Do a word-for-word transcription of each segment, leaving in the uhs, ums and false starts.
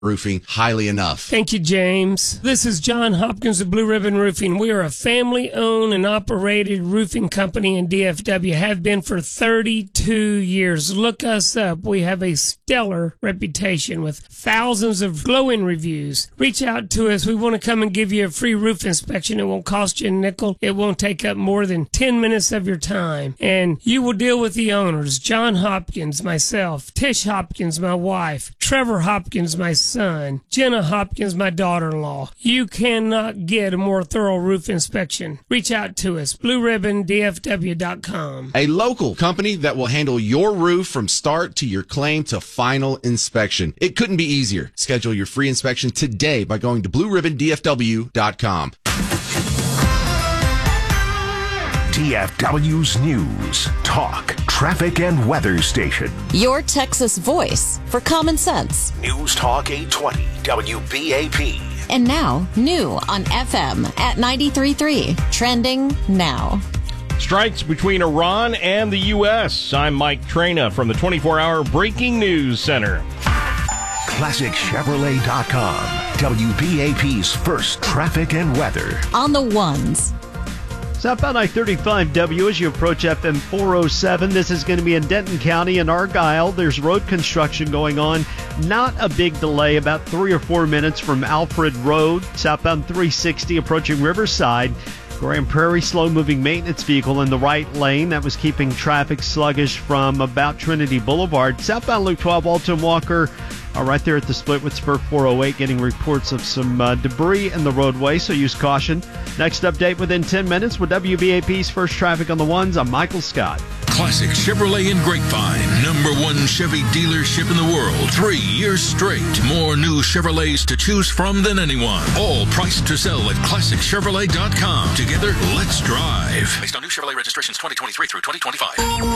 Roofing highly enough. Thank you, James. This is John Hopkins of Blue Ribbon Roofing. We are a family-owned and operated roofing company in D F W, have been for thirty-two years. Look us up. We have a stellar reputation with thousands of glowing reviews. Reach out to us. We want to come and give you a free roof inspection. It won't cost you a nickel. It won't take up more than ten minutes of your time. And you will deal with the owners, John Hopkins, myself, Tish Hopkins, my wife, Trevor Hopkins, my son, Jenna Hopkins, my daughter-in-law. You cannot get a more thorough roof inspection. Reach out to us, blue ribbon d f w dot com. A local company that will handle your roof from start to your claim to final inspection. It couldn't be easier. Schedule your free inspection today by going to blue ribbon d f w dot com. D F W's News, Talk, Traffic, and Weather Station. Your Texas voice for common sense. News Talk eight twenty W B A P. And now, new on F M at ninety-three point three. Trending now. Strikes between Iran and the U S. I'm Mike Traina from the twenty-four hour Breaking News Center. Classic Chevrolet dot com. W B A P's first traffic and weather. On the ones. Southbound I thirty-five W as you approach F M four oh seven. This is going to be in Denton County and Argyle. There's road construction going on. Not a big delay, about three or four minutes from Alfred Road. Southbound three sixty approaching Riverside. Grand Prairie, slow-moving maintenance vehicle in the right lane. That was keeping traffic sluggish from about Trinity Boulevard. Southbound Loop twelve, Alton Walker, uh, right there at the split with Spur four oh eight, getting reports of some uh, debris in the roadway, so use caution. Next update within ten minutes with W B A P's First Traffic on the Ones. I'm Michael Scott. Classic Chevrolet in Grapevine, number one Chevy dealership in the world. Three years straight. More new Chevrolets to choose from than anyone. All priced to sell at classic chevrolet dot com. Together, let's drive. Based on new Chevrolet registrations twenty twenty-three through twenty twenty-five.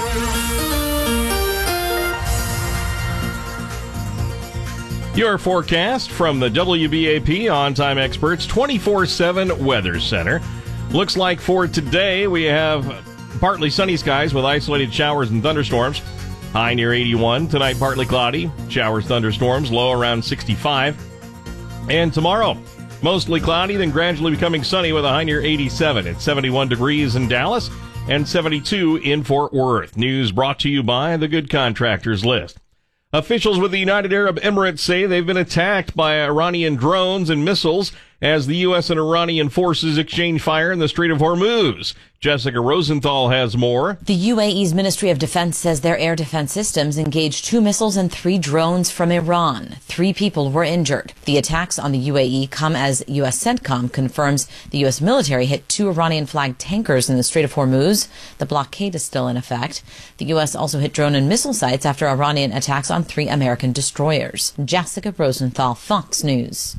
Your forecast from the W B A P On-Time Experts twenty-four seven Weather Center. Looks like for today we have partly sunny skies with isolated showers and thunderstorms. High near eighty-one. Tonight, partly cloudy. Showers, thunderstorms. Low around sixty-five. And tomorrow, mostly cloudy, then gradually becoming sunny with a high near eighty-seven. It's seventy-one degrees in Dallas and seventy-two in Fort Worth. News brought to you by the Good Contractors List. Officials with the United Arab Emirates say they've been attacked by Iranian drones and missiles as the U S and Iranian forces exchange fire in the Strait of Hormuz. Jessica Rosenthal has more. The U A E's Ministry of Defense says their air defense systems engaged two missiles and three drones from Iran. Three people were injured. The attacks on the U A E come as U S CENTCOM confirms the U S military hit two Iranian-flagged tankers in the Strait of Hormuz. The blockade is still in effect. The U S also hit drone and missile sites after Iranian attacks on three American destroyers. Jessica Rosenthal, Fox News.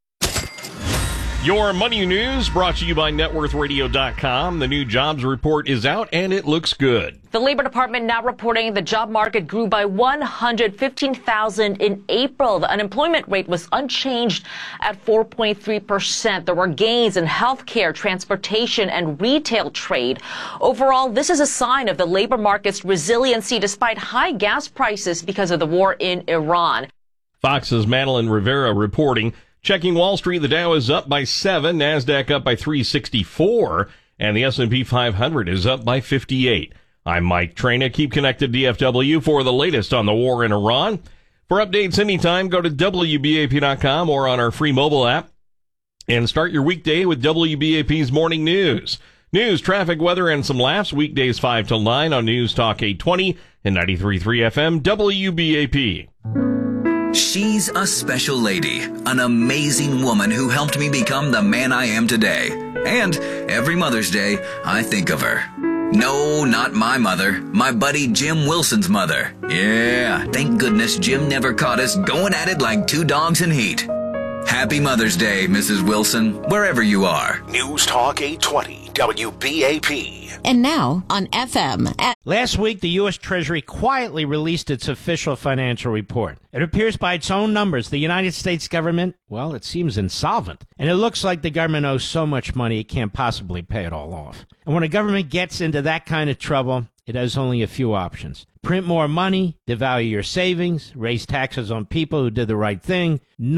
Your money news brought to you by net worth radio dot com. The new jobs report is out, and it looks good. The Labor Department now reporting the job market grew by one hundred fifteen thousand in April. The unemployment rate was unchanged at four point three percent. There were gains in healthcare, transportation, and retail trade. Overall, this is a sign of the labor market's resiliency despite high gas prices because of the war in Iran. Fox's Madeline Rivera reporting. Checking Wall Street, the Dow is up by seven, NASDAQ up by three sixty-four, and the S and P five hundred is up by fifty-eight. I'm Mike Traina. Keep connected D F W for the latest on the war in Iran. For updates anytime, go to W B A P dot com or on our free mobile app. And start your weekday with W B A P's Morning News. News, traffic, weather, and some laughs weekdays five till nine on News Talk eight twenty and ninety-three point three F M W B A P. She's a special lady, an amazing woman who helped me become the man I am today. And every Mother's Day, I think of her. No, not my mother, my buddy Jim Wilson's mother. Yeah, thank goodness Jim never caught us going at it like two dogs in heat. Happy Mother's Day, Missus Wilson, wherever you are. News Talk eight twenty W B A P. And now on F M at... Last week, the U S. Treasury quietly released its official financial report. It appears by its own numbers, the United States government, well, it seems insolvent. And it looks like the government owes so much money it can't possibly pay it all off. And when a government gets into that kind of trouble, it has only a few options. Print more money, devalue your savings, raise taxes on people who did the right thing.